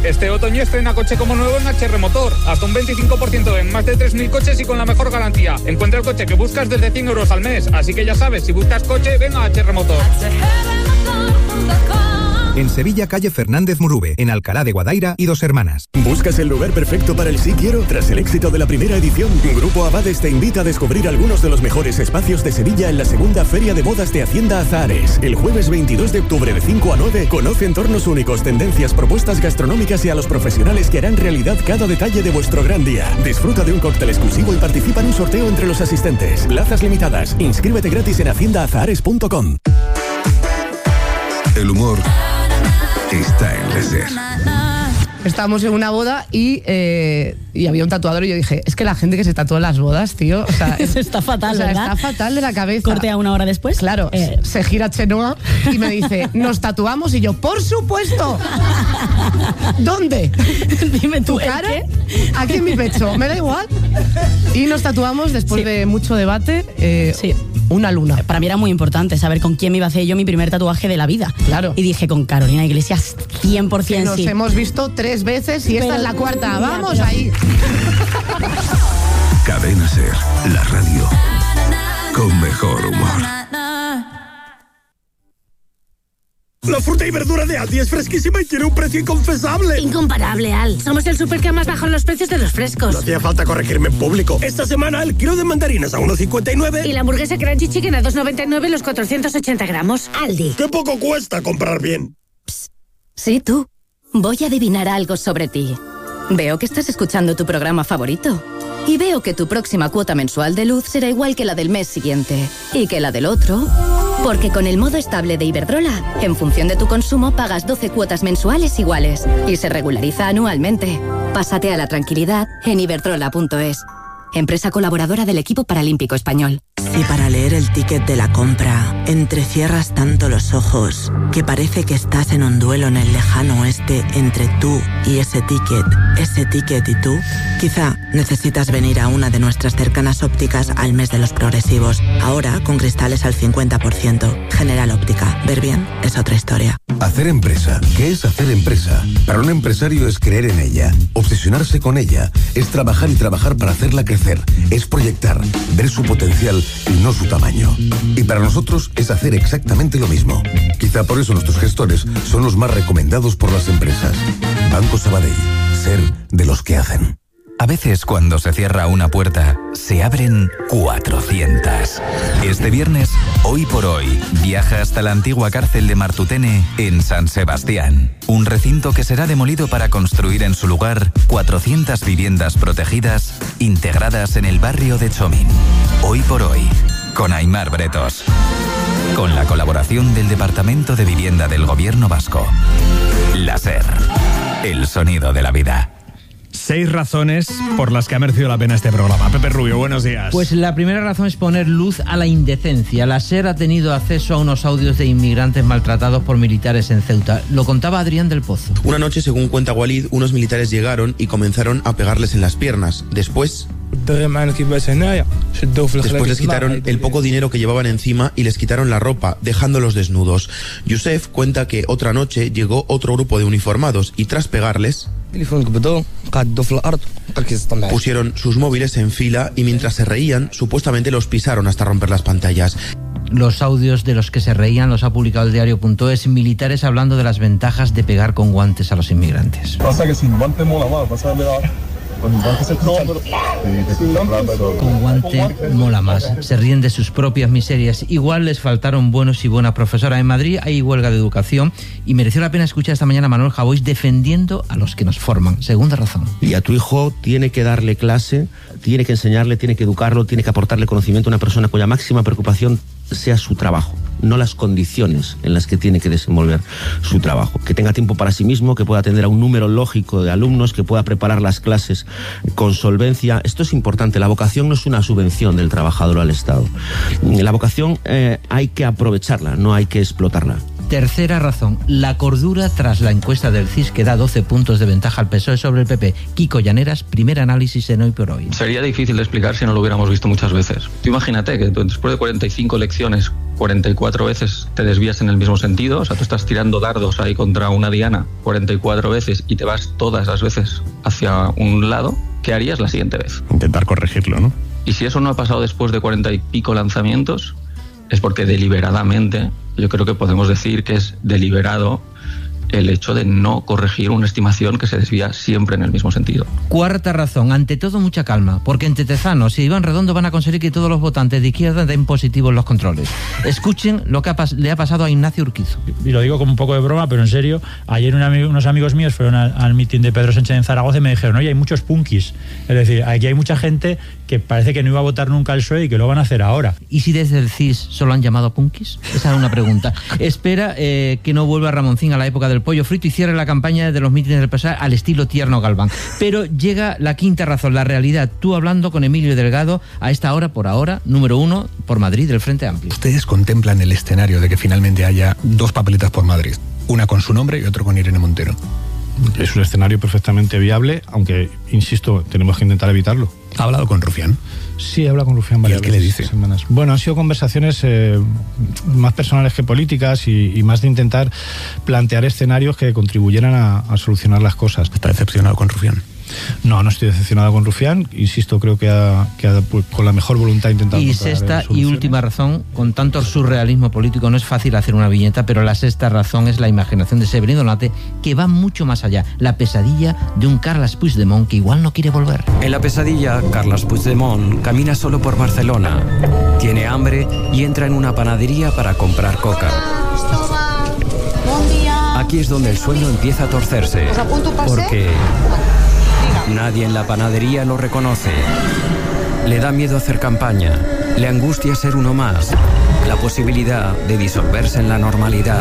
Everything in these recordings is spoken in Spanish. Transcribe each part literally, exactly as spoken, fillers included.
Este otoño estrena coche como nuevo en H R Motor. Hasta un veinticinco por ciento en más de tres mil coches y con la mejor garantía. Encuentra el coche que buscas desde cien euros al mes. Así que ya sabes, si buscas coche, venga a H R Motor. En Sevilla, calle Fernández Murube, en Alcalá de Guadaira y Dos Hermanas. ¿Buscas el lugar perfecto para el Sí Quiero? Tras el éxito de la primera edición, Grupo Abades te invita a descubrir algunos de los mejores espacios de Sevilla en la segunda Feria de Bodas de Hacienda Azahares. El jueves veintidós de octubre de cinco a nueve, conoce entornos únicos, tendencias, propuestas gastronómicas y a los profesionales que harán realidad cada detalle de vuestro gran día. Disfruta de un cóctel exclusivo y participa en un sorteo entre los asistentes. Plazas limitadas. Inscríbete gratis en hacienda azahares punto com. El humor está en la SER. Estábamos en una boda y, eh, y había un tatuador y yo dije, es que la gente que se tatúa en las bodas, tío, o sea, es, está fatal, o sea, ¿verdad? Está fatal de la cabeza. Corte a una hora después. Claro, eh. se gira Chenoa y me dice, ¿nos tatuamos? Y yo, ¡por supuesto! ¿Dónde? Dime tú, ¿Tu cara? ¿Qué? Aquí en mi pecho, me da igual. Y nos tatuamos después sí. de mucho debate. Eh, sí. Una luna. Para mí era muy importante saber con quién me iba a hacer yo mi primer tatuaje de la vida. Claro. Y dije con Carolina Iglesias cien por ciento sí. Nos hemos visto tres veces y pero, esta es la cuarta. Mira, ¡vamos pero... ahí! Cadena SER, la radio con mejor humor. La fruta y verdura de Aldi es fresquísima y tiene un precio inconfesable. Incomparable, Al. Somos el súper que más bajan los precios de los frescos. No hacía falta corregirme en público. Esta semana el kilo de mandarinas a uno cincuenta y nueve. Y la hamburguesa Crunchy Chicken a dos noventa y nueve los cuatrocientos ochenta gramos. Aldi. ¡Qué poco cuesta comprar bien! Psst. Sí, tú. Voy a adivinar algo sobre ti. Veo que estás escuchando tu programa favorito. Y veo que tu próxima cuota mensual de luz será igual que la del mes siguiente. Y que la del otro... Porque con el modo estable de Iberdrola, en función de tu consumo pagas doce cuotas mensuales iguales y se regulariza anualmente. Pásate a la tranquilidad en iberdrola punto es. Empresa colaboradora del equipo paralímpico español. Si para leer el ticket de la compra entrecierras tanto los ojos que parece que estás en un duelo en el lejano oeste entre tú y ese ticket, ese ticket y tú, quizá necesitas venir a una de nuestras cercanas ópticas al mes de los progresivos. Ahora con cristales al cincuenta por ciento. General Óptica. Ver bien es otra historia. Hacer empresa. ¿Qué es hacer empresa? Para un empresario es creer en ella, obsesionarse con ella, es trabajar y trabajar para hacerla crecer, es proyectar, ver su potencial y no su tamaño. Y para nosotros es hacer exactamente lo mismo. Quizá por eso nuestros gestores son los más recomendados por las empresas. Banco Sabadell. Ser de los que hacen. A veces cuando se cierra una puerta, se abren cuatrocientas. Este viernes, Hoy por Hoy, viaja hasta la antigua cárcel de Martutene en San Sebastián. Un recinto que será demolido para construir en su lugar cuatrocientas viviendas protegidas integradas en el barrio de Chomín. Hoy por Hoy, con Aimar Bretos. Con la colaboración del Departamento de Vivienda del Gobierno Vasco. La SER, el sonido de la vida. Seis razones por las que ha merecido la pena este programa. Pepe Rubio, buenos días. Pues la primera razón es poner luz a la indecencia. La SER ha tenido acceso a unos audios de inmigrantes maltratados por militares en Ceuta. Lo contaba Adrián del Pozo. Una noche, según cuenta Walid, unos militares llegaron y comenzaron a pegarles en las piernas. Después... Después les quitaron el poco dinero que llevaban encima y les quitaron la ropa, dejándolos desnudos. Youssef cuenta que otra noche llegó otro grupo de uniformados y tras pegarles... pusieron sus móviles en fila y mientras se reían, supuestamente los pisaron hasta romper las pantallas. Los audios de los que se reían los ha publicado el diario punto es, militares hablando de las ventajas de pegar con guantes a los inmigrantes. Pasa que sin guante mola más, pasa de la... Con guante se escucha, pero... Con guante mola más. Se ríen de sus propias miserias. Igual les faltaron buenos y buenas profesoras. En Madrid hay huelga de educación y mereció la pena escuchar esta mañana a Manuel Javois defendiendo a los que nos forman. Segunda razón. Y a tu hijo tiene que darle clase, tiene que enseñarle, tiene que educarlo, tiene que aportarle conocimiento a una persona cuya máxima preocupación sea su trabajo, no las condiciones en las que tiene que desenvolver su trabajo. Que tenga tiempo para sí mismo, que pueda atender a un número lógico de alumnos, que pueda preparar las clases con solvencia. Esto es importante. La vocación no es una subvención del trabajador al Estado. La vocación eh, hay que aprovecharla, no hay que explotarla. Tercera razón, la cordura tras la encuesta del C I S que da doce puntos de ventaja al P S O E sobre el P P. Kiko Llaneras, primer análisis en Hoy por Hoy. Sería difícil de explicar si no lo hubiéramos visto muchas veces. Tú imagínate que después de cuarenta y cinco elecciones cuarenta y cuatro veces te desvías en el mismo sentido, o sea, tú estás tirando dardos ahí contra una diana cuarenta y cuatro veces y te vas todas las veces hacia un lado, ¿qué harías la siguiente vez? Intentar corregirlo, ¿no? Y si eso no ha pasado después de cuarenta y pico lanzamientos, es porque deliberadamente, yo creo que podemos decir que es deliberado el hecho de no corregir una estimación que se desvía siempre en el mismo sentido. Cuarta razón, ante todo mucha calma, porque entre Tezanos y Iván Redondo van a conseguir que todos los votantes de izquierda den positivo en los controles. Escuchen lo que ha le ha pasado a Ignacio Urquizo. Y lo digo como un poco de broma, pero en serio, ayer un amigo, unos amigos míos fueron al, al mitin de Pedro Sánchez en Zaragoza y me dijeron, oye, hay muchos punkis. Es decir, aquí hay mucha gente que parece que no iba a votar nunca al P S O E y que lo van a hacer ahora. ¿Y si desde el C I S solo han llamado punkis? Esa es una pregunta. Espera eh, que no vuelva Ramoncín a la época del pollo frito y cierre la campaña de los mítines del P S O E al estilo Tierno Galván. Pero llega la quinta razón, la realidad. Tú hablando con Emilio Delgado a esta hora, por ahora, número uno, por Madrid, del Frente Amplio. Ustedes contemplan el escenario de que finalmente haya dos papeletas por Madrid, una con su nombre y otra con Irene Montero. Es un escenario perfectamente viable, aunque, insisto, tenemos que intentar evitarlo. ¿Ha hablado con Rufián? Sí, he hablado con Rufián varias veces. ¿Y qué le dice? Semanas. Bueno, han sido conversaciones eh, más personales que políticas y, y más de intentar plantear escenarios que contribuyeran a, a solucionar las cosas. ¿Está decepcionado con Rufián? No, no estoy decepcionado con Rufián. Insisto, creo que ha, que ha pues, con la mejor voluntad intentado. Y sexta y última razón, con tanto surrealismo político no es fácil hacer una viñeta, pero la sexta razón es la imaginación de Severino Donate, que va mucho más allá. La pesadilla de un Carles Puigdemont que igual no quiere volver. En la pesadilla, Carles Puigdemont camina solo por Barcelona. Tiene hambre y entra en una panadería para comprar coca. Aquí es donde el sueño empieza a torcerse. Porque nadie en la panadería lo reconoce. Le da miedo hacer campaña. Le angustia ser uno más. La posibilidad de disolverse en la normalidad.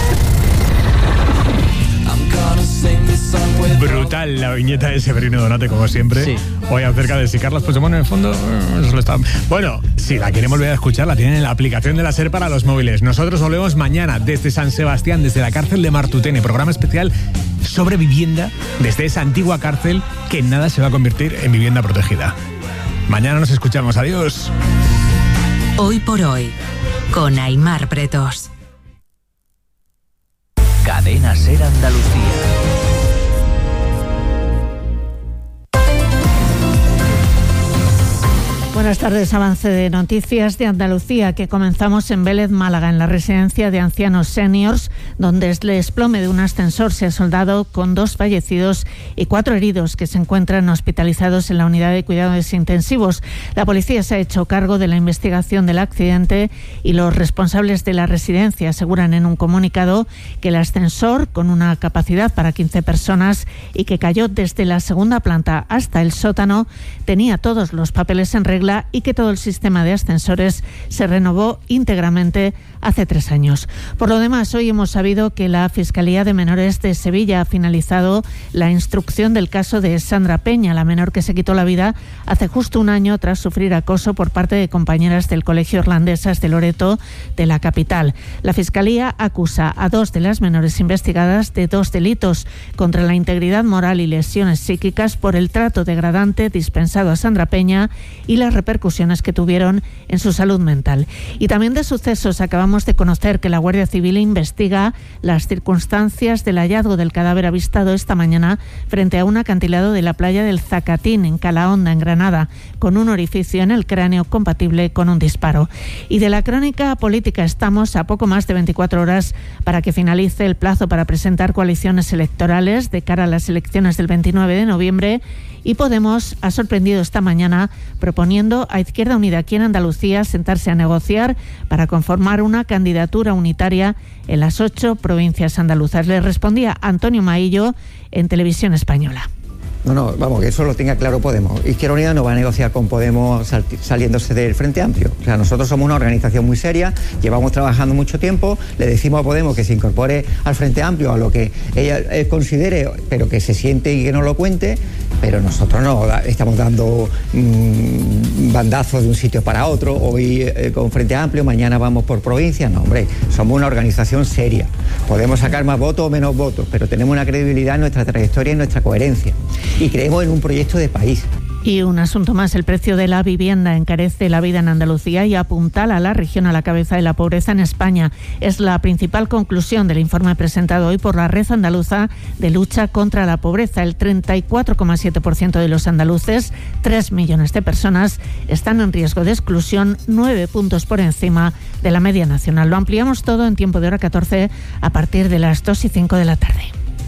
Brutal la viñeta de Severino Donate, como siempre. Sí. Hoy acerca de si Carles Puigdemont en el fondo solo está... Bueno, si la quieren volver a escuchar, la tienen en la aplicación de la SER para los móviles. Nosotros volvemos mañana desde San Sebastián, desde la cárcel de Martutene, programa especial sobre vivienda desde esa antigua cárcel que en nada se va a convertir en vivienda protegida. Mañana nos escuchamos. Adiós. Hoy por hoy, con Aimar Pretos. Cadena SER Andalucía. Buenas tardes, avance de noticias de Andalucía que comenzamos en Vélez, Málaga, en la residencia de ancianos seniors, donde el desplome de un ascensor se ha soldado con dos fallecidos y cuatro heridos que se encuentran hospitalizados en la unidad de cuidados intensivos. La policía se ha hecho cargo de la investigación del accidente y los responsables de la residencia aseguran en un comunicado que el ascensor, con una capacidad para quince personas y que cayó desde la segunda planta hasta el sótano, tenía todos los papeles en regla y que todo el sistema de ascensores se renovó íntegramente hace tres años. Por lo demás, hoy hemos sabido que la Fiscalía de Menores de Sevilla ha finalizado la instrucción del caso de Sandra Peña, la menor que se quitó la vida hace justo un año tras sufrir acoso por parte de compañeras del Colegio Irlandesas de Loreto de la capital. La Fiscalía acusa a dos de las menores investigadas de dos delitos contra la integridad moral y lesiones psíquicas por el trato degradante dispensado a Sandra Peña y las repercusiones que tuvieron en su salud mental. Y también de sucesos acabamos de conocer que la Guardia Civil investiga las circunstancias del hallazgo del cadáver avistado esta mañana frente a un acantilado de la playa del Zacatín, en Calahonda, en Granada, con un orificio en el cráneo compatible con un disparo. Y de la crónica política estamos a poco más de veinticuatro horas para que finalice el plazo para presentar coaliciones electorales de cara a las elecciones del veintinueve de noviembre. Y Podemos ha sorprendido esta mañana proponiendo a Izquierda Unida aquí en Andalucía sentarse a negociar para conformar una candidatura unitaria en las ocho provincias andaluzas. Le respondía Antonio Maillo en Televisión Española. No, no, vamos, que eso lo tenga claro Podemos. Izquierda Unida no va a negociar con Podemos sal- saliéndose del Frente Amplio. O sea, nosotros somos una organización muy seria, llevamos trabajando mucho tiempo, le decimos a Podemos que se incorpore al Frente Amplio, a lo que ella eh, considere, pero que se siente y que no lo cuente, pero nosotros no da, estamos dando mmm, bandazos de un sitio para otro, hoy eh, con Frente Amplio, mañana vamos por provincias. No, hombre, somos una organización seria. Podemos sacar más votos o menos votos, pero tenemos una credibilidad en nuestra trayectoria y en nuestra coherencia. Y creemos en un proyecto de país. Y un asunto más, el precio de la vivienda encarece la vida en Andalucía y apuntala a la región a la cabeza de la pobreza en España. Es la principal conclusión del informe presentado hoy por la Red Andaluza de Lucha contra la Pobreza. El treinta y cuatro coma siete por ciento de los andaluces, tres millones de personas, están en riesgo de exclusión, nueve puntos por encima de la media nacional. Lo ampliamos todo en Tiempo de Hora catorce a partir de las dos y cinco de la tarde.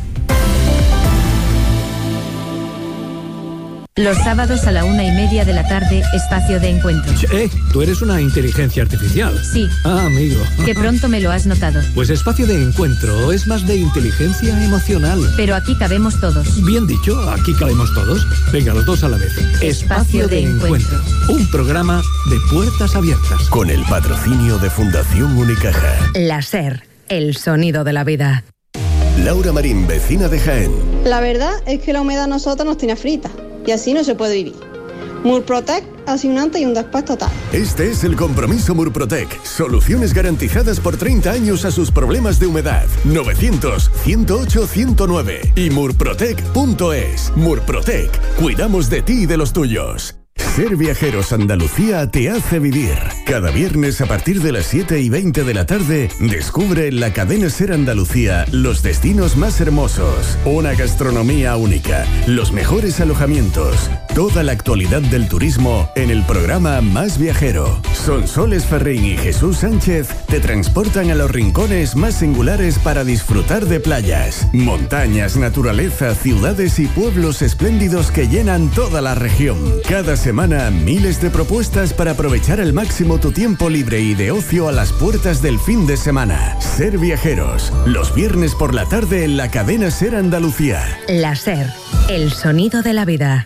Los sábados a la una y media de la tarde, espacio de encuentro. Eh, tú eres una inteligencia artificial. Sí. Ah, amigo. Que pronto me lo has notado. Pues espacio de encuentro es más de inteligencia emocional. Pero aquí cabemos todos. Bien dicho, aquí cabemos todos. Venga, los dos a la vez. Espacio, espacio de, de encuentro. encuentro. Un programa de puertas abiertas. Con el patrocinio de Fundación Unicaja. La SER, el sonido de la vida. Laura Marín, vecina de Jaén. La verdad es que la humedad a nosotros nos tiene frita. Y así no se puede vivir. Murprotec hace un antes y un después total. Este es el compromiso Murprotec. Soluciones garantizadas por treinta años a sus problemas de humedad. novecientos, ciento ocho, ciento nueve y murprotec punto es. Murprotec. Cuidamos de ti y de los tuyos. Ser Viajeros Andalucía te hace vivir. Cada viernes a partir de las siete y veinte de la tarde, descubre en la cadena Ser Andalucía los destinos más hermosos, una gastronomía única, los mejores alojamientos, toda la actualidad del turismo en el programa Más Viajero. Sonsoles Ferrín y Jesús Sánchez te transportan a los rincones más singulares para disfrutar de playas, montañas, naturaleza, ciudades y pueblos espléndidos que llenan toda la región. Cada semana miles de propuestas para aprovechar al máximo tu tiempo libre y de ocio a las puertas del fin de semana. Ser Viajeros, los viernes por la tarde en la cadena Ser Andalucía. La SER, el sonido de la vida.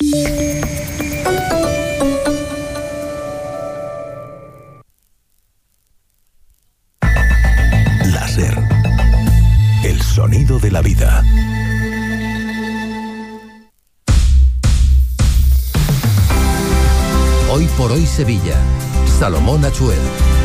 La SER, el sonido de la vida. Hoy por hoy Sevilla. Salomón Achuel.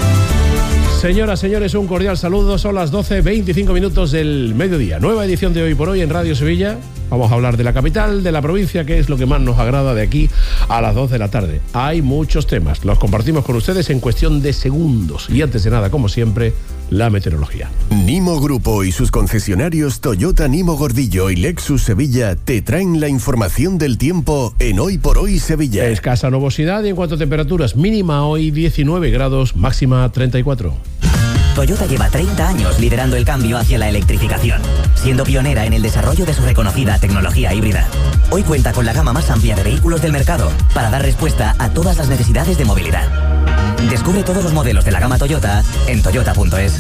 Señoras, señores, un cordial saludo. Son las doce, veinticinco minutos del mediodía. Nueva edición de Hoy por Hoy en Radio Sevilla. Vamos a hablar de la capital, de la provincia, que es lo que más nos agrada de aquí a las dos de la tarde. Hay muchos temas. Los compartimos con ustedes en cuestión de segundos. Y antes de nada, como siempre, la meteorología. Nimo Grupo y sus concesionarios Toyota Nimo Gordillo y Lexus Sevilla te traen la información del tiempo en Hoy por Hoy Sevilla. Escasa nubosidad y en cuanto a temperaturas, mínima hoy diecinueve grados, máxima treinta y cuatro. Toyota lleva treinta años liderando el cambio hacia la electrificación, siendo pionera en el desarrollo de su reconocida tecnología híbrida. Hoy cuenta con la gama más amplia de vehículos del mercado para dar respuesta a todas las necesidades de movilidad. Descubre todos los modelos de la gama Toyota en toyota punto es.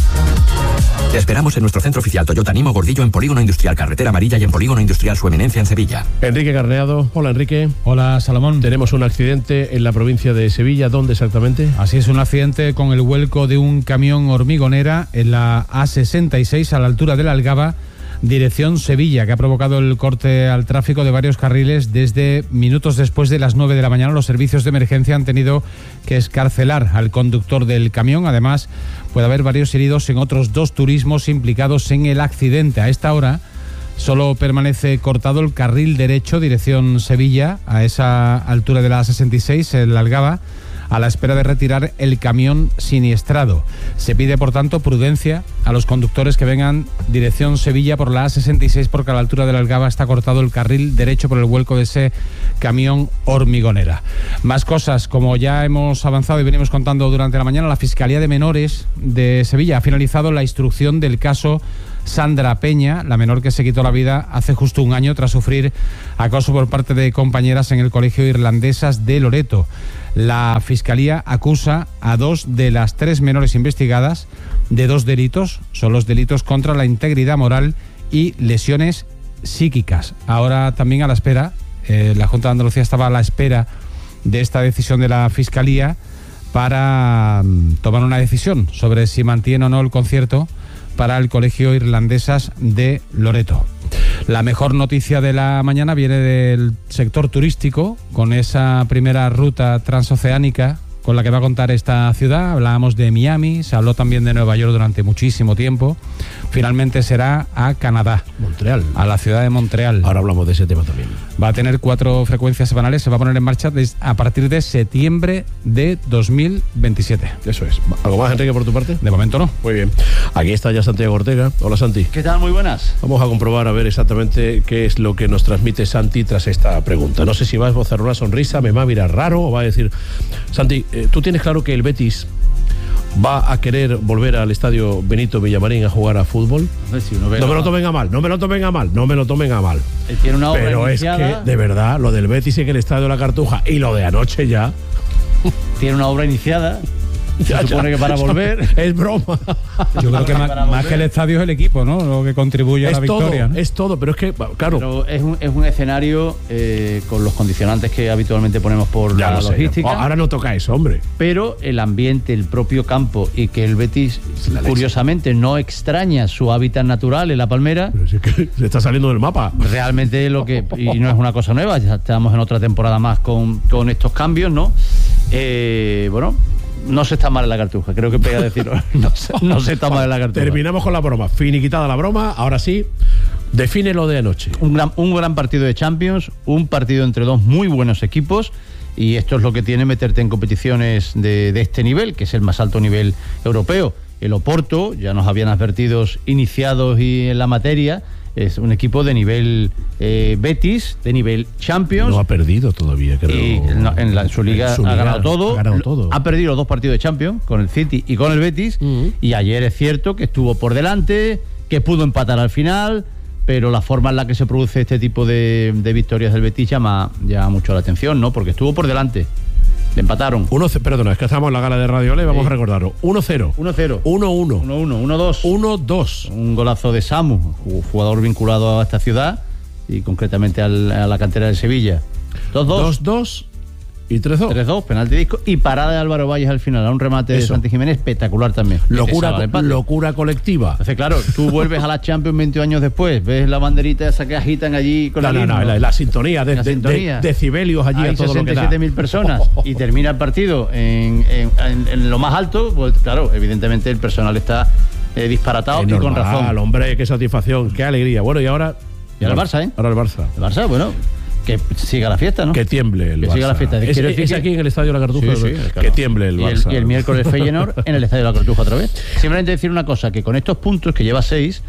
Te esperamos en nuestro centro oficial Toyota Nimo Gordillo en Polígono Industrial Carretera Amarilla y en Polígono Industrial Su Eminencia en Sevilla. Enrique Carneado. Hola, Enrique. Hola, Salomón. Tenemos un accidente en la provincia de Sevilla. ¿Dónde exactamente? Así es, un accidente con el vuelco de un camión hormigonera en la A sesenta y seis a la altura de la Algaba, dirección Sevilla, que ha provocado el corte al tráfico de varios carriles desde minutos después de las nueve de la mañana. Los servicios de emergencia han tenido que excarcelar al conductor del camión. Además, puede haber varios heridos en otros dos turismos implicados en el accidente. A esta hora solo permanece cortado el carril derecho, dirección Sevilla, a esa altura de la A sesenta y seis, en la Algaba, a la espera de retirar el camión siniestrado. Se pide, por tanto, prudencia a los conductores que vengan dirección Sevilla por la A sesenta y seis, porque a la altura de la Algaba está cortado el carril derecho por el vuelco de ese camión hormigonera. Más cosas, como ya hemos avanzado y venimos contando durante la mañana, la Fiscalía de Menores de Sevilla ha finalizado la instrucción del caso Sandra Peña, la menor que se quitó la vida hace justo un año tras sufrir acoso por parte de compañeras en el Colegio Irlandesas de Loreto. La Fiscalía acusa a dos de las tres menores investigadas de dos delitos. Son los delitos contra la integridad moral y lesiones psíquicas. Ahora también a la espera, eh, la Junta de Andalucía estaba a la espera de esta decisión de la Fiscalía para um, tomar una decisión sobre si mantiene o no el concierto para el Colegio Irlandesas de Loreto. La mejor noticia de la mañana viene del sector turístico, con esa primera ruta transoceánica con la que va a contar esta ciudad. Hablábamos de Miami, se habló también de Nueva York durante muchísimo tiempo. Finalmente será a Canadá. Montreal. A la ciudad de Montreal. Ahora hablamos de ese tema también. Va a tener cuatro frecuencias semanales, se va a poner en marcha des, a partir de septiembre de dos mil veintisiete. Eso es. ¿Algo más, Enrique, por tu parte? De momento no. Muy bien. Aquí está ya Santiago Ortega. Hola, Santi. ¿Qué tal? Muy buenas. Vamos a comprobar a ver exactamente qué es lo que nos transmite Santi tras esta pregunta. No sé si va a esbozar una sonrisa, me va a mirar raro o va a decir... Santi, eh, ¿tú tienes claro que el Betis va a querer volver al estadio Benito Villamarín a jugar a fútbol? Si uno ve no la... me lo tomen a mal, no me lo tomen a mal, no me lo tomen a mal. Él tiene una obra Pero iniciada. Es que, de verdad, lo del Betis en el estadio de la Cartuja y lo de anoche ya... Tiene una obra iniciada. Se Ya, supone ya. que para volver. Es broma. Yo creo que más, más que el estadio es el equipo, ¿no? Lo que contribuye a Es la victoria. todo, ¿no? es todo, pero es que, claro. Pero es un, es un escenario eh, con los condicionantes que habitualmente ponemos por Ya la lo sé, logística. ya. Ahora no toca eso, hombre. Pero el ambiente, el propio campo y que el Betis, la curiosamente, no extraña su hábitat natural en La Palmera. Pero si es que se está saliendo del mapa. Realmente lo que, y no es una cosa nueva, ya estamos en otra temporada más con, con estos cambios, ¿no? Eh, bueno, no se está mal en la Cartuja, creo que pega decirlo. No se, no se está mal en la Cartuja. Terminamos con la broma. Finiquitada la broma, ahora sí, define lo de anoche. Un gran, un gran partido de Champions, un partido entre dos muy buenos equipos. Y esto es lo que tiene meterte en competiciones de, de este nivel, que es el más alto nivel europeo. El Oporto, ya nos habían advertido iniciados y en la materia, es un equipo de nivel eh, Betis, de nivel Champions. No ha perdido todavía, creo. Y no, en, la, en su liga, en su ha, liga ganado todo, ha ganado todo. Ha perdido los dos partidos de Champions, con el City y con el Betis. Uh-huh. Y ayer es cierto que estuvo por delante, que pudo empatar al final, pero la forma en la que se produce este tipo de, de victorias del Betis llama, llama mucho la atención, ¿no? Porque estuvo por delante. Le empataron. Uno, perdona, es que estamos en la gala de Radio Le, vamos sí. a recordarlo. uno cero. uno cero. uno uno. uno uno. uno dos. uno dos. Un golazo de Samu, jugador vinculado a esta ciudad y concretamente al, a la cantera de Sevilla. dos dos. dos dos y tres dos. tres dos, penalti disco y parada de Álvaro Valles al final, a un remate Eso. de Santi Jiménez espectacular también. Locura, locura colectiva. Entonces, claro, tú vuelves a la Champions veinte años después, ves la banderita esa que agitan allí con no, el no, himno, no, la, la sintonía de, la de, sintonía. de decibelios allí. Hay a todo sesenta y siete mil personas y termina el partido en, en, en, en lo más alto, pues claro, evidentemente el personal está eh, disparatado es y normal, con razón. Hombre, qué satisfacción, qué alegría. Bueno, y ahora... Y ahora el Barça, ¿eh? Ahora el Barça. El Barça, bueno... Que siga la fiesta, ¿no? Que tiemble el que Barça. siga la fiesta. Es, Quiero decir es que... aquí en el Estadio de la Cartuja. Sí, sí, claro. Que tiemble el Barça. Y el, y el miércoles Feyenoord en el Estadio de la Cartuja otra vez. Simplemente decir una cosa, que con estos puntos que llevas seis,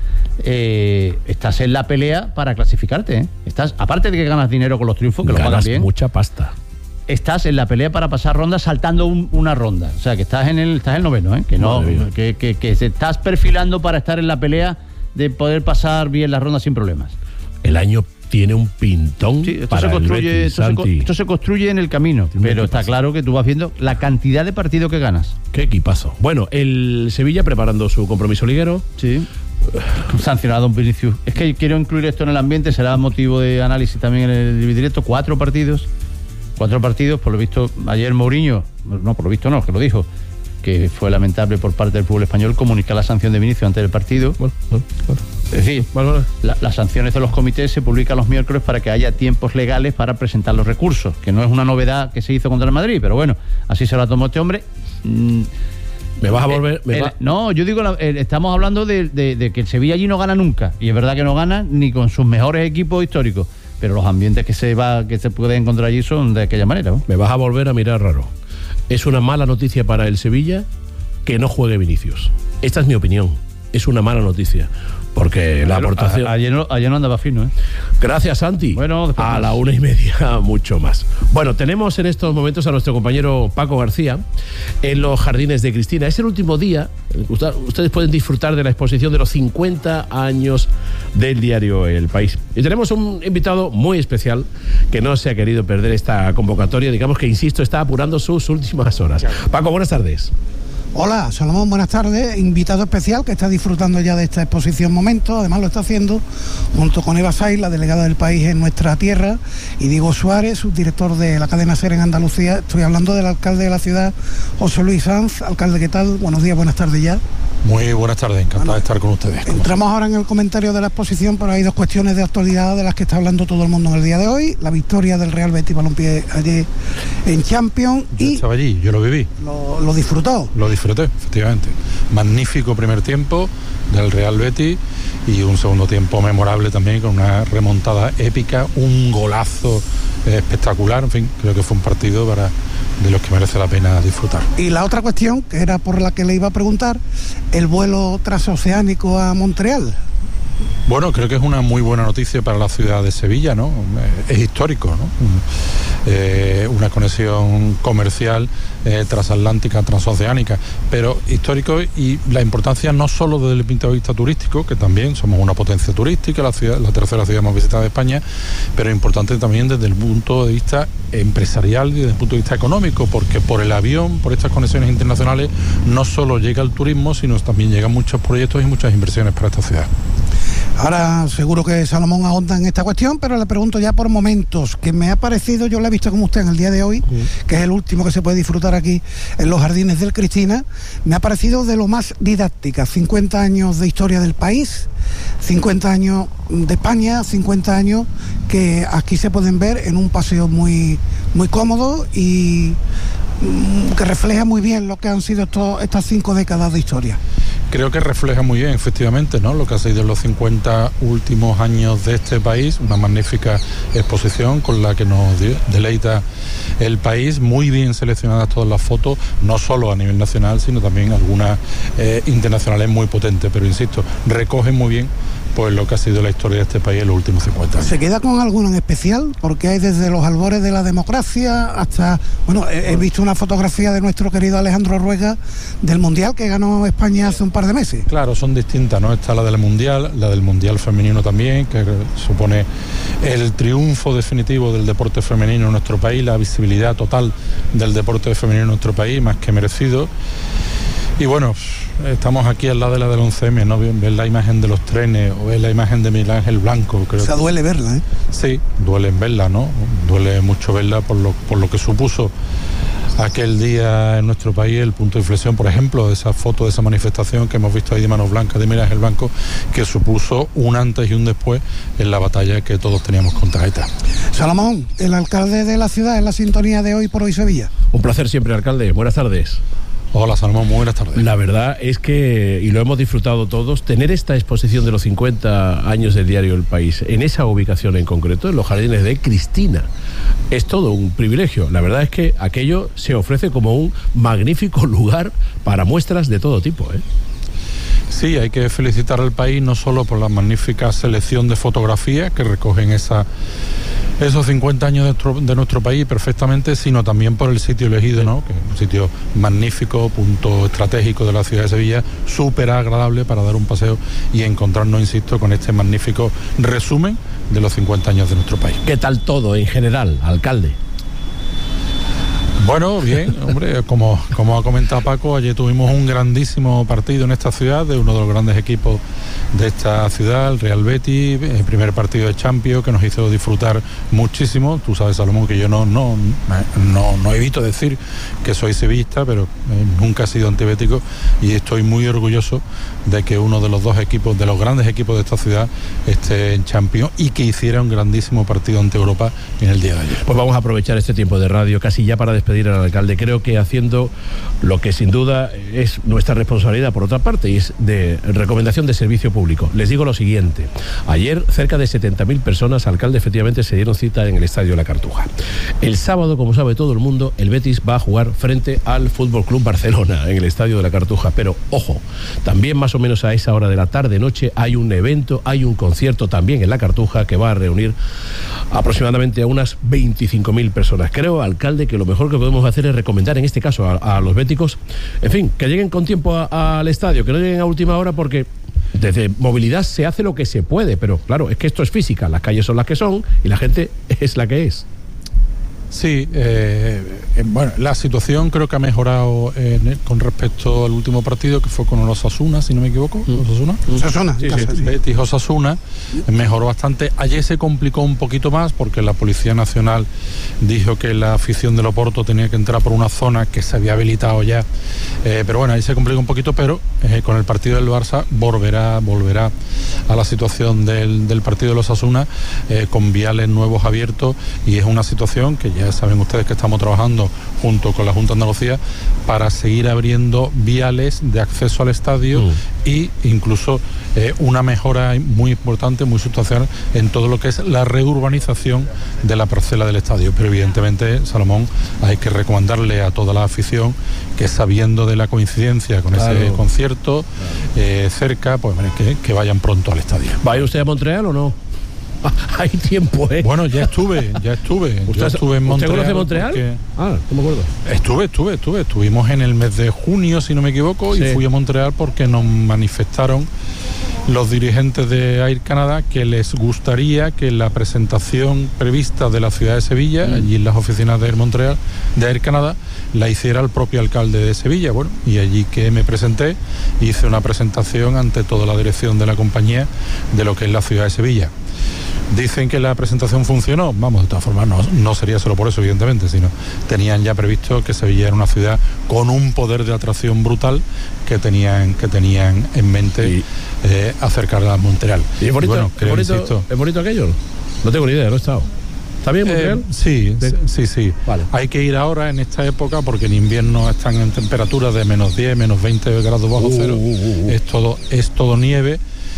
eh, estás en la pelea para clasificarte, ¿eh? Estás, aparte de que ganas dinero con los triunfos, que ganas lo pagan bien. mucha pasta. Estás en la pelea para pasar ronda saltando un, una ronda. O sea, que estás en el, estás en el noveno, ¿eh? Que no, que, que, que se estás perfilando para estar en la pelea de poder pasar bien las rondas sin problemas. El año tiene un pintón. Sí, esto, para se construye, el Betis, esto, se, esto se construye en el camino, tiene pero está claro que tú vas viendo la cantidad de partidos que ganas. Qué equipazo. Bueno, el Sevilla preparando su compromiso liguero. Sí. Sancionado un Vinicius. Es que quiero incluir esto en el ambiente, será motivo de análisis también en el directo. Cuatro partidos. Cuatro partidos, por lo visto, ayer Mourinho, no, por lo visto no, que lo dijo, que fue lamentable por parte del fútbol español comunicar la sanción de Vinicius antes del partido. Bueno, bueno, bueno. Es decir, bueno, bueno. La, las sanciones de los comités se publican los miércoles para que haya tiempos legales para presentar los recursos, que no es una novedad que se hizo contra el Madrid, pero bueno, así se lo tomó este hombre. Mm, ¿Me vas a volver? Me el, va... No, yo digo, el, estamos hablando de, de, de que el Sevilla allí no gana nunca, y es verdad que no gana ni con sus mejores equipos históricos, pero los ambientes que se va que se puede encontrar allí son de aquella manera, ¿no? Me vas a volver a mirar raro. Es una mala noticia para el Sevilla que no juegue Vinicius. Esta es mi opinión. Es una mala noticia. Porque la aportación... A, ayer, no, ayer no andaba fino, ¿eh? Gracias, Santi. Bueno, a la una y media, mucho más. Bueno, tenemos en estos momentos a nuestro compañero Paco García en los Jardines de Cristina. Es el último día. Ustedes pueden disfrutar de la exposición de los cincuenta años del diario El País. Y tenemos un invitado muy especial que no se ha querido perder esta convocatoria. Digamos que, insisto, está apurando sus últimas horas. Paco, buenas tardes. Hola, Salomón, buenas tardes. Invitado especial que está disfrutando ya de esta exposición Momento. Además lo está haciendo junto con Eva Saiz, la delegada del País en nuestra tierra, y Diego Suárez, subdirector de la cadena SER en Andalucía. Estoy hablando del alcalde de la ciudad, José Luis Sanz. Alcalde, ¿qué tal? Buenos días, buenas tardes ya. Muy buenas tardes, encantado bueno, de estar con ustedes. Entramos ahora en el comentario de la exposición, pero hay dos cuestiones de actualidad de las que está hablando todo el mundo en el día de hoy. La victoria del Real Betis Balompié ayer en Champions. Yo y estaba allí, yo lo viví. Lo, lo disfrutó. Lo disfruté, efectivamente. Magnífico primer tiempo del Real Betis y un segundo tiempo memorable también, con una remontada épica, un golazo espectacular. En fin, creo que fue un partido para de los que merece la pena disfrutar. Y la otra cuestión, que era por la que le iba a preguntar, el vuelo transoceánico a Montreal. Bueno, creo que es una muy buena noticia para la ciudad de Sevilla, ¿no? Es histórico, ¿no? Eh, una conexión comercial eh, transatlántica, transoceánica, pero histórico, y la importancia no solo desde el punto de vista turístico, que también somos una potencia turística, la ciudad, la tercera ciudad más visitada de España, pero importante también desde el punto de vista empresarial y desde el punto de vista económico, porque por el avión, por estas conexiones internacionales, no solo llega el turismo, sino también llegan muchos proyectos y muchas inversiones para esta ciudad. Ahora seguro que Salomón ahonda en esta cuestión, pero le pregunto ya por momentos, que me ha parecido, yo la he visto como usted en el día de hoy, sí, que es el último que se puede disfrutar aquí en los Jardines del Cristina, me ha parecido de lo más didáctica. cincuenta años de historia del país, cincuenta años de España, cincuenta años que aquí se pueden ver en un paseo muy, muy cómodo y que refleja muy bien lo que han sido estos, estas cinco décadas de historia. Creo que refleja muy bien, efectivamente, ¿no?, lo que ha sido los cincuenta últimos años de este país, una magnífica exposición con la que nos deleita el país, muy bien seleccionadas todas las fotos, no solo a nivel nacional, sino también algunas eh, internacionales muy potentes, pero insisto, recogen muy bien pues lo que ha sido la historia de este país en los últimos cincuenta años. ¿Se queda con alguno en especial? Porque hay desde los albores de la democracia hasta... Bueno, he, he visto una fotografía de nuestro querido Alejandro Ruega del Mundial que ganó España hace un par de meses. Claro, son distintas, ¿no? Está la del Mundial, la del Mundial femenino también, que supone el triunfo definitivo del deporte femenino en nuestro país, la visibilidad total del deporte femenino en nuestro país, más que merecido. Y bueno, estamos aquí al lado de la del once eme, ¿no? Ver la imagen de los trenes o ver la imagen de Miguel Ángel Blanco. Creo o sea, que... duele verla, ¿eh? Sí, duele en verla, ¿no? Duele mucho verla por lo, por lo que supuso aquel día en nuestro país, el punto de inflexión, por ejemplo, de esa foto, de esa manifestación que hemos visto ahí de manos blancas de Miguel Ángel Blanco, que supuso un antes y un después en la batalla que todos teníamos contra ETA. Salomón, el alcalde de la ciudad, en la sintonía de Hoy por Hoy Sevilla. Un placer siempre, alcalde. Buenas tardes. Hola, Salomón, muy buenas tardes. La verdad es que, y lo hemos disfrutado todos, tener esta exposición de los cincuenta años del diario El País en esa ubicación en concreto, en los Jardines de Cristina, es todo un privilegio. La verdad es que aquello se ofrece como un magnífico lugar para muestras de todo tipo, ¿eh? Sí, hay que felicitar al país no solo por la magnífica selección de fotografías que recogen esa, esos cincuenta años de nuestro, de nuestro país perfectamente, sino también por el sitio elegido, ¿no?, que es un sitio magnífico, punto estratégico de la ciudad de Sevilla, súper agradable para dar un paseo y encontrarnos, insisto, con este magnífico resumen de los cincuenta años de nuestro país. ¿Qué tal todo en general, alcalde? Bueno, bien, hombre, como, como ha comentado Paco, ayer tuvimos un grandísimo partido en esta ciudad, de uno de los grandes equipos de esta ciudad, el Real Betis, el primer partido de Champions, que nos hizo disfrutar muchísimo. Tú sabes, Salomón, que yo no, no, no, no evito decir que soy sevillista, pero eh, nunca he sido antibético, y estoy muy orgulloso de que uno de los dos equipos, de los grandes equipos de esta ciudad, esté en Champions y que hiciera un grandísimo partido ante Europa en el día de ayer. Pues vamos a aprovechar este tiempo de radio casi ya para despedir al alcalde. Creo que haciendo lo que sin duda es nuestra responsabilidad por otra parte, y es de recomendación de servicio público. Les digo lo siguiente: ayer cerca de setenta mil personas, alcalde, efectivamente se dieron cita en el Estadio La Cartuja. El sábado, como sabe todo el mundo, el Betis va a jugar frente al Fútbol Club Barcelona en el Estadio de La Cartuja, pero ojo, también más o menos a esa hora de la tarde noche hay un evento, hay un concierto también en La Cartuja que va a reunir aproximadamente a unas veinticinco mil personas. Creo, alcalde, que lo mejor que podemos hacer es recomendar en este caso a, a los béticos, en fin, que lleguen con tiempo al estadio, que no lleguen a última hora, porque desde movilidad se hace lo que se puede, pero claro, es que esto es física, las calles son las que son y la gente es la que es. Sí, eh, eh, bueno, la situación creo que ha mejorado eh, con respecto al último partido que fue con los Osasuna, si no me equivoco. Mm. ¿Osasuna? Osasuna, sí, sí, sí. Betis Osasuna mejoró bastante. Ayer se complicó un poquito más porque la Policía Nacional dijo que la afición del Oporto tenía que entrar por una zona que se había habilitado ya. Eh, pero bueno, ahí se complicó un poquito, pero eh, con el partido del Barça volverá, volverá a la situación del, del partido de los Osasuna eh, con viales nuevos abiertos, y es una situación que ya Ya saben ustedes que estamos trabajando junto con la Junta de Andalucía para seguir abriendo viales de acceso al estadio mm. e incluso eh, una mejora muy importante, muy sustancial en todo lo que es la reurbanización de la parcela del estadio. Pero evidentemente, Salomón, hay que recomendarle a toda la afición que, sabiendo de la coincidencia con claro. ese concierto claro. eh, cerca, pues que, que vayan pronto al estadio. ¿Va usted a Montreal o no? Hay tiempo, ¿eh? Bueno, ya estuve, ya estuve. ¿Usted, Yo estuve en Montreal. ¿Usted conoce Montreal? Porque... Ah, no me acuerdo. Estuve, estuve, estuve. Estuvimos en el mes de junio, si no me equivoco, sí. y fui a Montreal porque nos manifestaron los dirigentes de Air Canada que les gustaría que la presentación prevista de la ciudad de Sevilla, mm. allí en las oficinas de Air Montreal, de Air Canada, la hiciera el propio alcalde de Sevilla. Bueno, y allí que me presenté, hice una presentación ante toda la dirección de la compañía de lo que es la ciudad de Sevilla. Dicen que la presentación funcionó, vamos, de todas formas no, no sería solo por eso, evidentemente, sino tenían ya previsto que Sevilla era una ciudad con un poder de atracción brutal que tenían, que tenían en mente y, eh, acercarla a Montreal. ¿Y es bonito, y bueno, creo, es, bonito insisto, ¿es bonito aquello? No tengo ni idea, no he estado. ¿Está bien Montreal? Eh, sí, ¿Sí? sí, sí. Vale. Hay que ir ahora en esta época porque en invierno están en temperaturas de menos diez, menos veinte grados bajo uh, cero. Uh, uh, uh. Es todo, es todo nieve.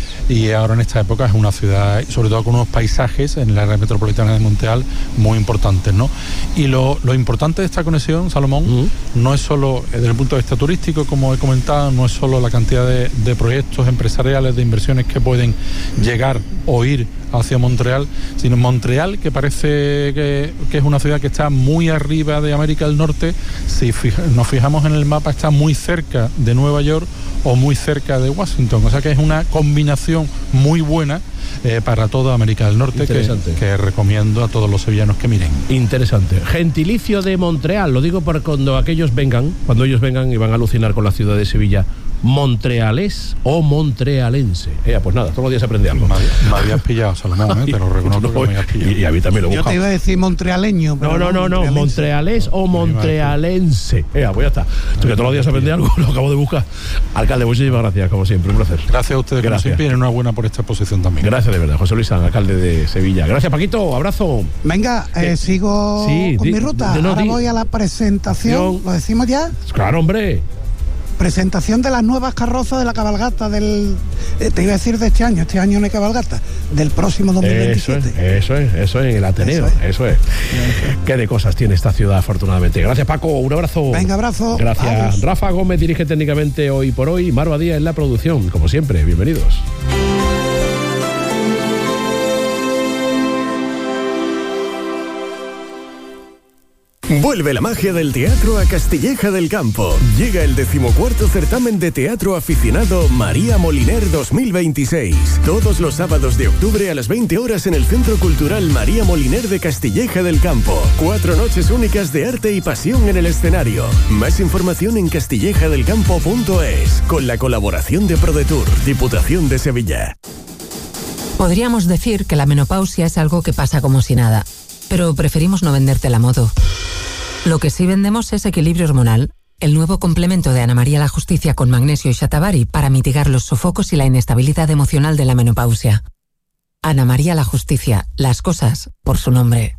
Y ahora en esta época es una ciudad, sobre todo con unos paisajes en la área metropolitana de Montreal muy importantes, ¿no? Y lo, lo importante de esta conexión, Salomón, uh-huh. no es solo desde el punto de vista turístico, como he comentado, no es solo la cantidad de, de proyectos empresariales, de inversiones que pueden llegar o ir hacia Montreal, sino Montreal, que parece que, que es una ciudad que está muy arriba de América del Norte. Si fija, nos fijamos en el mapa, está muy cerca de Nueva York o muy cerca de Washington, o sea que es una combinación muy buena eh, para toda América del Norte que, que recomiendo a todos los sevillanos que miren. Interesante. Gentilicio de Montreal, lo digo para cuando aquellos vengan, cuando ellos vengan y van a alucinar con la ciudad de Sevilla. ¿Montrealés o montrealense? Eh, pues nada, todos los días se aprende algo. Me, me habías pillado, Salomón, ¿eh? Te lo reconozco no, que me habías pillado. Y, y a mí también lo he buscado. Yo te iba a decir montrealeño. Pero no, no, no, no, montrealés o montrealense. Eh, pues ya está. Tú que todos los días se aprende algo, lo acabo de buscar. Alcalde, muchísimas gracias, como siempre, un placer. Gracias a ustedes, como siempre, y enhorabuena por esta exposición también. Gracias de verdad, José Luis Sanz, alcalde de Sevilla. Gracias, Paquito, abrazo. Venga, eh, sigo sí, con di, mi ruta. No, Ahora di. voy a la presentación. ¿Lo decimos ya? Claro, hombre. Presentación de las nuevas carrozas de la cabalgata del... Eh, te iba a decir de este año, este año no hay cabalgata, del próximo dos mil veintisiete. Eso es, eso es, eso es, en el Ateneo, eso es. Eso es. Qué de cosas tiene esta ciudad, afortunadamente. Gracias, Paco, un abrazo. Venga, abrazo. Gracias. Adiós. Rafa Gómez dirige técnicamente Hoy por Hoy, Mar Badía en la producción, como siempre, bienvenidos. Vuelve la magia del teatro a Castilleja del Campo. Llega el decimocuarto certamen de teatro aficionado María Moliner dos mil veintiséis. Todos los sábados de octubre a las veinte horas en el Centro Cultural María Moliner de Castilleja del Campo. Cuatro noches únicas de arte y pasión en el escenario. Más información en castilleja del campo punto es, con la colaboración de ProDetour, Diputación de Sevilla. Podríamos decir que la menopausia es algo que pasa como si nada, pero preferimos no venderte la moto. Lo que sí vendemos es Equilibrio Hormonal, el nuevo complemento de Ana María la Justicia con magnesio y shatavari para mitigar los sofocos y la inestabilidad emocional de la menopausia. Ana María la Justicia, las cosas por su nombre.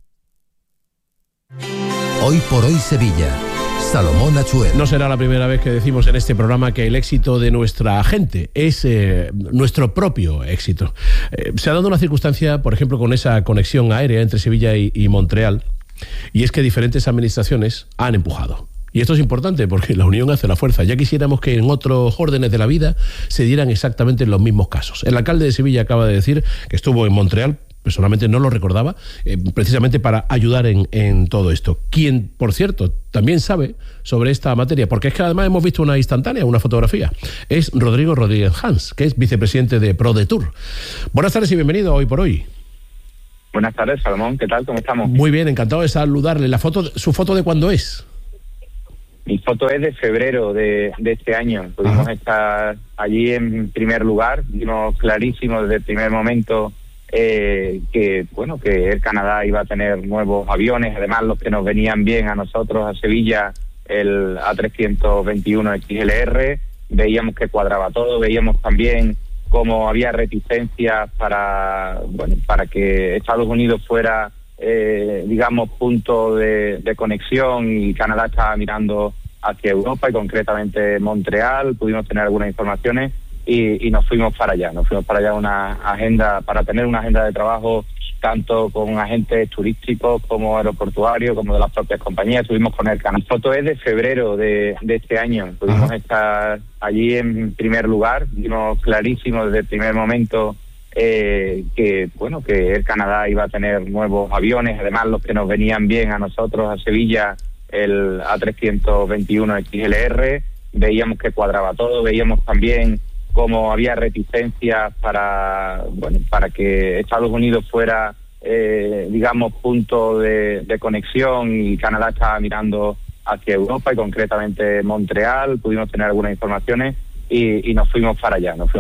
Hoy por Hoy Sevilla. Salomón Achuel. No será la primera vez que decimos en este programa que el éxito de nuestra gente es eh, nuestro propio éxito. Eh, se ha dado una circunstancia, por ejemplo, con esa conexión aérea entre Sevilla y, y Montreal, y es que diferentes administraciones han empujado. Y esto es importante porque la unión hace la fuerza. Ya quisiéramos que en otros órdenes de la vida se dieran exactamente los mismos casos. El alcalde de Sevilla acaba de decir que estuvo en Montreal. Personalmente no lo recordaba, eh, precisamente para ayudar en, en todo esto. Quien, por cierto, también sabe sobre esta materia, porque es que además hemos visto una instantánea, una fotografía, es Rodrigo Rodríguez Hans, que es vicepresidente de ProDetour. Buenas tardes y bienvenido a Hoy por Hoy. Buenas tardes, Salomón, ¿qué tal? ¿Cómo estamos? Muy bien, encantado de saludarle. La foto, ¿su foto de cuándo es? Mi foto es de febrero de, de este año. Pudimos Ajá. estar allí en primer lugar, vimos clarísimo desde el primer momento eh, que, bueno, que Air Canadá iba a tener nuevos aviones, además los que nos venían bien a nosotros, a Sevilla, el A trescientos veintiuno X L R, veíamos que cuadraba todo, veíamos también cómo había reticencias para, bueno, para que Estados Unidos fuera, eh, digamos, punto de, de conexión, y Canadá estaba mirando hacia Europa y concretamente Montreal. Pudimos tener algunas informaciones y, y nos fuimos para allá, nos fuimos para allá una agenda, para tener una agenda de trabajo tanto con agentes turísticos como aeroportuarios, como de las propias compañías. Estuvimos con el canal. La foto es de febrero de, de este año. Pudimos Ajá. estar allí en primer lugar, vimos clarísimo desde el primer momento eh, que, bueno, que Air Canadá iba a tener nuevos aviones, además los que nos venían bien a nosotros, a Sevilla, el A trescientos veintiuno X L R, veíamos que cuadraba todo, veíamos también cómo había reticencias para, bueno, para que Estados Unidos fuera, eh, digamos, punto de, de conexión, y Canadá estaba mirando hacia Europa y concretamente Montreal. Pudimos tener algunas informaciones y, y nos fuimos para allá. Nos fuimos